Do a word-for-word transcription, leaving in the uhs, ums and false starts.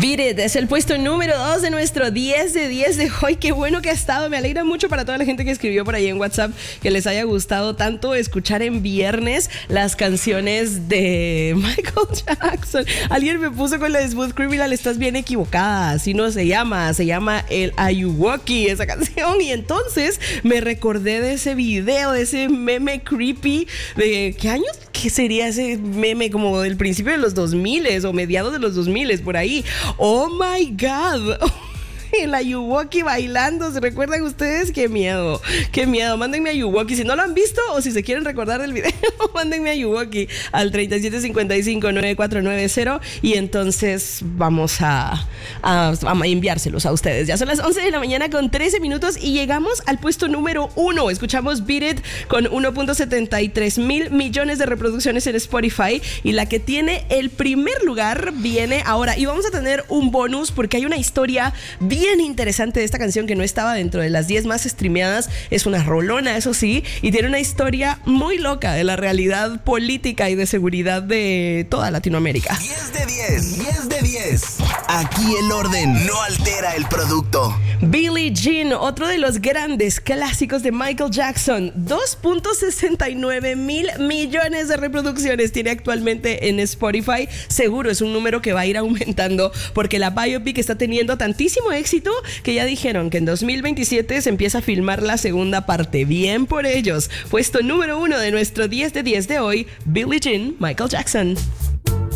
Beat It es el puesto número dos de nuestro diez de diez de hoy. Qué bueno que ha estado. Me alegra mucho para toda la gente que escribió por ahí en WhatsApp que les haya gustado tanto escuchar en viernes las canciones de Michael Jackson. Alguien me puso con la de Smooth Criminal, estás bien equivocada, así no se llama, se llama el Ayuwoki, esa canción. Y entonces me recordé de ese video, de ese meme creepy de ¿qué años? ¿Qué sería ese meme? Como del principio de los dos mil o mediados de los dos mil, por ahí. Oh my God. El Ayuwoki bailando, ¿se recuerdan ustedes? ¡Qué miedo! ¡Qué miedo! Mándenme a Ayuwoki. Si no lo han visto o si se quieren recordar del video, mándenme a Ayuwoki al treinta y siete cincuenta y cinco, noventa y cuatro noventa y entonces vamos a, a, a enviárselos a ustedes. Ya son las once de la mañana con trece minutos y llegamos al puesto número uno. Escuchamos Beat It con uno punto setenta y tres mil millones de reproducciones en Spotify y la que tiene el primer lugar viene ahora. Y vamos a tener un bonus porque hay una historia bien bien interesante de esta canción que no estaba dentro de las diez más streameadas. Es una rolona, eso sí, y tiene una historia muy loca de la realidad política y de seguridad de toda Latinoamérica. diez de diez, diez de diez. Aquí el orden no altera el producto. Billie Jean, otro de los grandes clásicos de Michael Jackson. dos punto sesenta y nueve mil millones de reproducciones tiene actualmente en Spotify. Seguro es un número que va a ir aumentando porque la biopic está teniendo tantísimo éxito que ya dijeron que en dos mil veintisiete se empieza a filmar la segunda parte. Bien por ellos. Puesto número uno de nuestro diez de diez de hoy, Billie Jean, Michael Jackson.